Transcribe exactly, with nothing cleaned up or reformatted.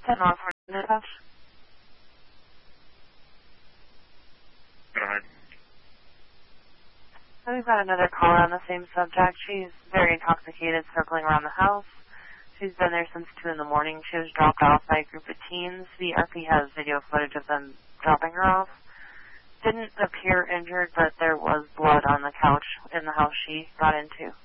ten off for dispatch. Go ahead. So we've got another caller on the same subject. She's very intoxicated, circling around the house. She's been there since two in the morning. She was dropped off by a group of teens. The R P has video footage of them dropping her off. Didn't appear injured, but there was blood on the couch in the house she got into.